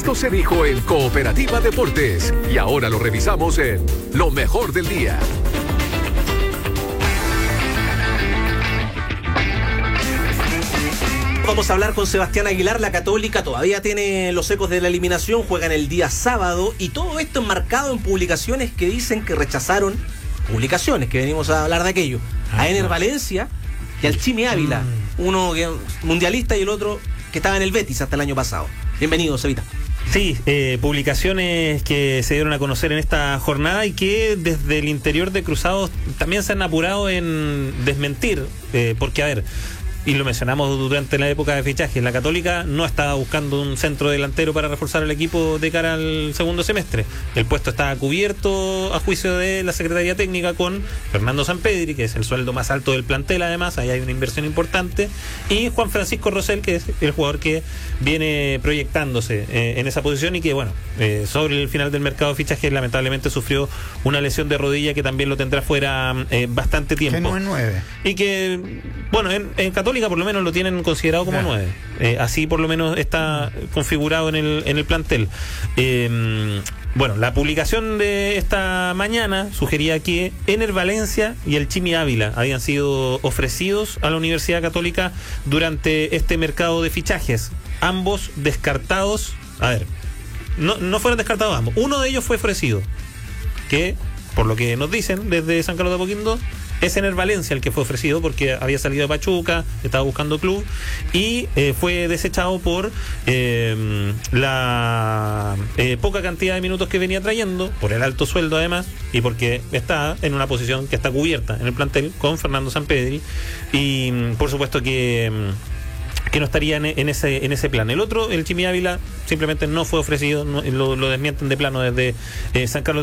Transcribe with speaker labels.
Speaker 1: Esto se dijo en Cooperativa Deportes y ahora lo revisamos en Lo Mejor del Día.
Speaker 2: Vamos a hablar con Sebastián Aguilar. La Católica todavía tiene los ecos de la eliminación, juegan el día sábado y todo esto enmarcado en publicaciones que dicen que rechazaron, publicaciones que venimos a hablar de aquello, a Ener Valencia y al Chimi Ávila, uno que mundialista y el otro que estaba en el Betis hasta el año pasado. Bienvenido, Sevita.
Speaker 3: Sí, publicaciones que se dieron a conocer en esta jornada y que desde el interior de Cruzados también se han apurado en desmentir, porque a ver, y lo mencionamos durante la época de fichajes, la Católica no estaba buscando un centro delantero para reforzar el equipo de cara al segundo semestre. El puesto estaba cubierto a juicio de la Secretaría Técnica con Fernando Sampedri, que es el sueldo más alto del plantel además, ahí hay una inversión importante, y Juan Francisco Rosell, que es el jugador que viene proyectándose en esa posición y que bueno, sobre el final del mercado de fichajes lamentablemente sufrió una lesión de rodilla que también lo tendrá fuera bastante tiempo.
Speaker 4: Que no es 9.
Speaker 3: Y que, bueno, en Católica por lo menos lo tienen considerado como 9. Así por lo menos está configurado en el plantel. Bueno, la publicación de esta mañana sugería que Ener Valencia y el Chimi Ávila habían sido ofrecidos a la Universidad Católica durante este mercado de fichajes. Ambos descartados. A ver, no fueron descartados ambos. Uno de ellos fue ofrecido, que por lo que nos dicen desde San Carlos de Apoquindo, es Ener Valencia el que fue ofrecido porque había salido de Pachuca, estaba buscando club y fue desechado por la poca cantidad de minutos que venía trayendo, por el alto sueldo además y porque está en una posición que está cubierta en el plantel con Fernando Sampedri y por supuesto que no estaría en ese plan. El otro, el Chimi Ávila, simplemente no fue ofrecido, lo desmienten de plano desde San Carlos